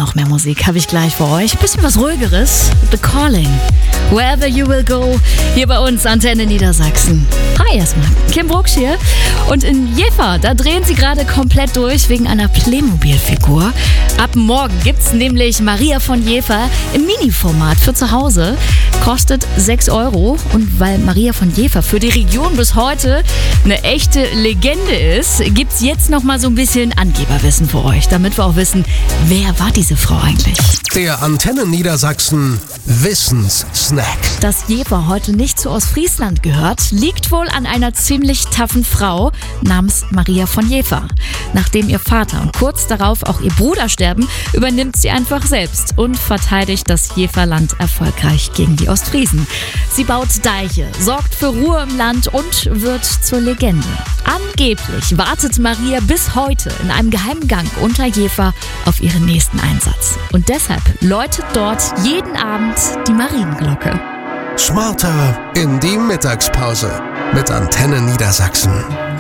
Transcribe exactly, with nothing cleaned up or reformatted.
noch mehr Musik habe ich gleich für euch. Bisschen was Ruhigeres. The Calling. Wherever you will go. Hier bei uns, Antenne Niedersachsen. Hi erstmal. Kim Brucksch hier. Und in Jever, da drehen sie gerade komplett durch wegen einer Playmobil-Figur. Ab morgen gibt's nämlich Maria von Jever im Mini-Format für zu Hause. Kostet sechs Euro. Und weil Maria von Jever für die Region bis heute eine echte Legende ist, gibt's jetzt noch mal so ein bisschen Angeberwissen für euch, damit wir auch wissen, wer war diese Frau eigentlich? Der Antenne Niedersachsen Wissenssnack. Dass Jever heute nicht zu Ostfriesland gehört, liegt wohl an einer ziemlich taffen Frau namens Maria von Jever. Nachdem ihr Vater und kurz darauf auch ihr Bruder sterben, übernimmt sie einfach selbst und verteidigt das Jeverland erfolgreich gegen die Ostfriesen. Sie baut Deiche, sorgt für Ruhe im Land und wird zur Legende. Angeblich wartet Maria bis heute in einem geheimen Gang unter Jever auf ihren nächsten Einsatz. Und deshalb läutet dort jeden Abend die Marienglocke. Smarter in die Mittagspause mit Antenne Niedersachsen.